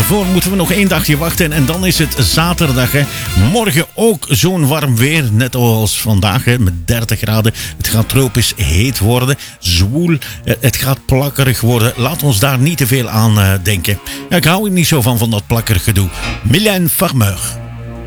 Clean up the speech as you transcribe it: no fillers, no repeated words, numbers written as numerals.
daarvoor moeten we nog 1 dagje wachten en dan is het zaterdag. Hè. Morgen ook zo'n warm weer, net als vandaag hè, met 30 graden. Het gaat tropisch heet worden, zwoel, het gaat plakkerig worden. Laat ons daar niet te veel aan denken. Ja, ik hou er niet zo van dat plakkerig gedoe. Mylène Farmer.